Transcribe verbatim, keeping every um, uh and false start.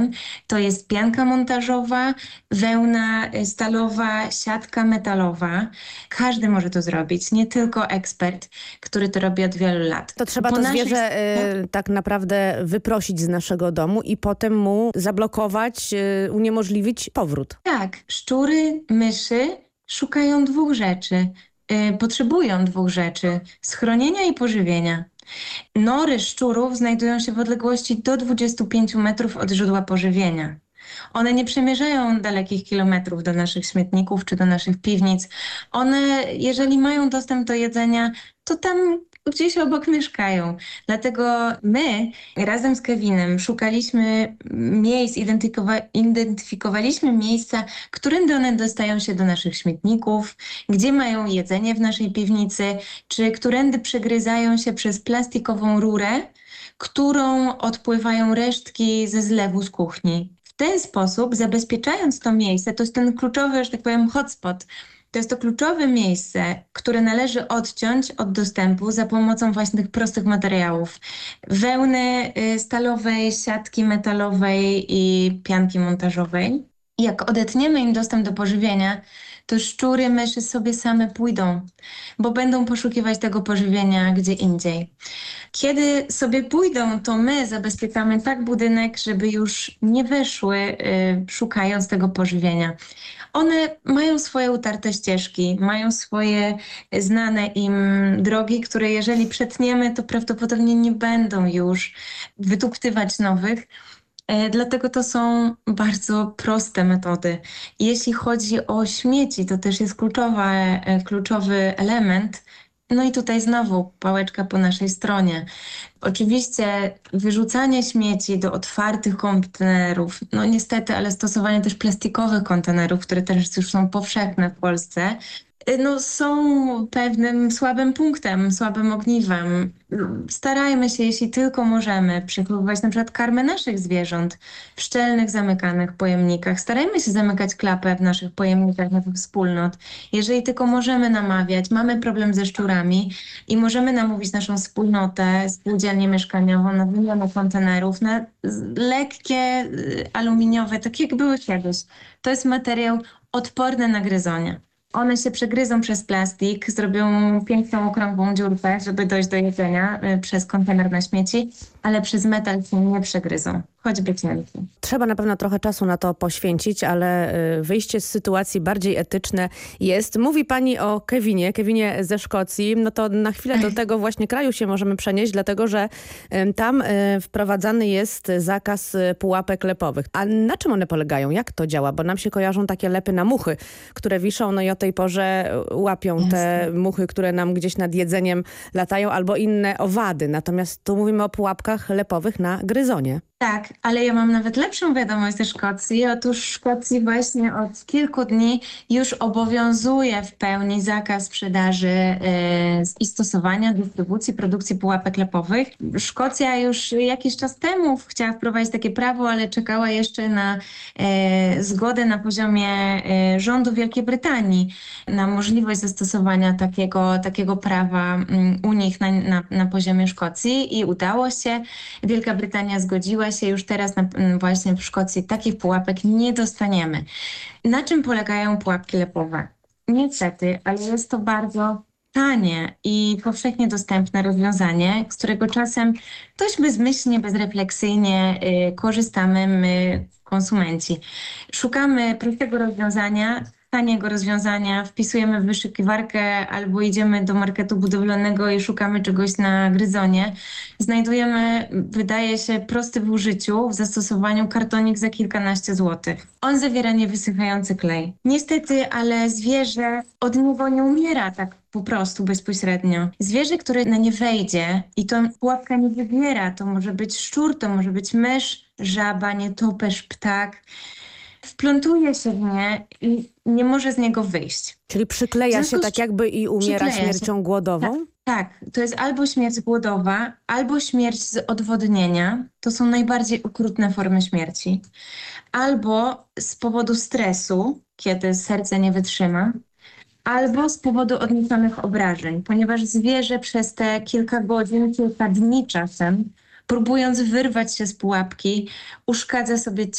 system. To jest pianka montażowa, wełna stalowa, siatka metalowa. Każdy może to zrobić, nie tylko ekspert, który to robi od wielu lat. To trzeba Po to naszej zwierzę stronie- y, tak naprawdę wyprosić z naszego domu i potem mu zablokować, y, uniemożliwić powrót. Tak, szczury, myszy szukają dwóch rzeczy. y, Potrzebują dwóch rzeczy: schronienia i pożywienia. Nory szczurów znajdują się w odległości do dwudziestu pięciu metrów od źródła pożywienia. One nie przemierzają dalekich kilometrów do naszych śmietników czy do naszych piwnic. One, jeżeli mają dostęp do jedzenia, to tam gdzieś obok mieszkają. Dlatego my razem z Kevinem szukaliśmy miejsc, identyfikowa- identyfikowaliśmy miejsca, którędy one dostają się do naszych śmietników, gdzie mają jedzenie w naszej piwnicy, czy którędy przegryzają się przez plastikową rurę, którą odpływają resztki ze zlewu z kuchni. W ten sposób, zabezpieczając to miejsce, to jest ten kluczowy, że tak powiem, hotspot. To jest to kluczowe miejsce, które należy odciąć od dostępu za pomocą właśnie tych prostych materiałów. Wełny y, stalowej, siatki metalowej i pianki montażowej. I jak odetniemy im dostęp do pożywienia, to szczury, myszy sobie same pójdą, bo będą poszukiwać tego pożywienia gdzie indziej. Kiedy sobie pójdą, to my zabezpieczamy tak budynek, żeby już nie weszły, y, szukając tego pożywienia. One mają swoje utarte ścieżki, mają swoje znane im drogi, które jeżeli przetniemy, to prawdopodobnie nie będą już wytuptywać nowych. E, Dlatego to są bardzo proste metody. Jeśli chodzi o śmieci, to też jest kluczowa, e, kluczowy element. No i tutaj znowu pałeczka po naszej stronie. Oczywiście wyrzucanie śmieci do otwartych kontenerów, no niestety, ale stosowanie też plastikowych kontenerów, które też już są powszechne w Polsce, y, no są pewnym słabym punktem, słabym ogniwem. Starajmy się, jeśli tylko możemy, przechowywać na przykład karmę naszych zwierząt w szczelnych, zamykanych pojemnikach. Starajmy się zamykać klapę w naszych pojemnikach naszych wspólnot. Jeżeli tylko możemy namawiać, mamy problem ze szczurami i możemy namówić naszą wspólnotę, spółdzielnię mieszkaniową na wymianę kontenerów, na z- lekkie, y, aluminiowe, tak jak były kiedyś. To jest materiał odporny na gryzonie. One się przegryzą przez plastik, zrobią piękną, okrągłą dziurkę, żeby dojść do jedzenia y, przez kontener na śmieci, ale przez metal się nie przegryzą, choćby cienki. Trzeba na pewno trochę czasu na to poświęcić, ale y, wyjście z sytuacji bardziej etyczne jest. Mówi pani o Kevinie, Kevinie ze Szkocji. No to na chwilę do tego właśnie kraju się możemy przenieść, dlatego że y, tam y, wprowadzany jest zakaz y, pułapek lepowych. A na czym one polegają? Jak to działa? Bo nam się kojarzą takie lepy na muchy, które wiszą, no i o tej porze łapią te muchy, które nam gdzieś nad jedzeniem latają, albo inne owady. Natomiast tu mówimy o pułapkach lepowych na gryzonie. Tak, ale ja mam nawet lepszą wiadomość ze Szkocji. Otóż w Szkocji właśnie od kilku dni już obowiązuje w pełni zakaz sprzedaży e, i stosowania, dystrybucji, produkcji pułapek lepowych. Szkocja już jakiś czas temu chciała wprowadzić takie prawo, ale czekała jeszcze na e, zgodę na poziomie e, rządu Wielkiej Brytanii na możliwość zastosowania takiego, takiego prawa mm, u nich na, na, na poziomie Szkocji i udało się. Wielka Brytania zgodziła się, już teraz na, właśnie w Szkocji takich pułapek nie dostaniemy. Na czym polegają pułapki lepowe? Niestety, ale jest to bardzo tanie i powszechnie dostępne rozwiązanie, z którego czasem dość bezmyślnie, bezrefleksyjnie y, korzystamy my, konsumenci. Szukamy prostego rozwiązania, taniego rozwiązania, wpisujemy w wyszukiwarkę albo idziemy do marketu budowlanego i szukamy czegoś na gryzonie. Znajdujemy, wydaje się, prosty w użyciu, w zastosowaniu kartonik za kilkanaście złotych. On zawiera niewysychający klej. Niestety, ale zwierzę od niego nie umiera tak po prostu bezpośrednio. Zwierzę, które na nie wejdzie i to pułapka nie wybiera, to może być szczur, to może być mysz, żaba, nietoperz, ptak. Wplątuje się w nie i nie może z niego wyjść. Czyli przykleja W się związku z tak czym- jakby i umiera Przykleja się. śmiercią głodową? Tak, to jest albo śmierć głodowa, albo śmierć z odwodnienia. To są najbardziej okrutne formy śmierci. Albo z powodu stresu, kiedy serce nie wytrzyma, albo z powodu odniesionych obrażeń, ponieważ zwierzę przez te kilka godzin, kilka dni czasem, próbując wyrwać się z pułapki, uszkadza sobie